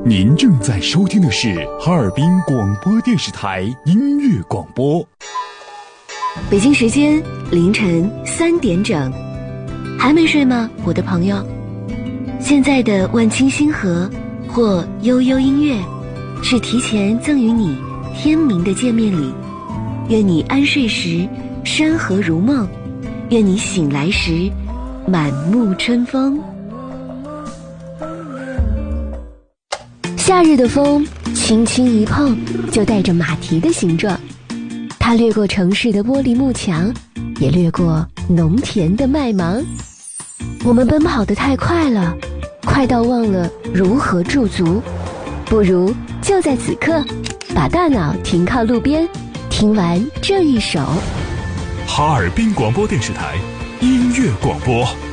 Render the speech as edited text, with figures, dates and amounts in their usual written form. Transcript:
您正在收听的是哈尔滨广播电视台音乐广播。 北京时间凌晨3点整，还没睡吗，我的朋友？现在的万青星河或悠悠音乐，是提前赠予你天明的见面礼。愿你安睡时山河如梦，愿你醒来时满目春风。夏日的风轻轻一碰，就带着马蹄的形状，它掠过城市的玻璃幕墙，也掠过农田的麦芒。我们奔跑得太快了，快到忘了如何驻足。不如就在此刻，把大脑停靠路边，听完这一首哈尔滨广播电视台音乐广播。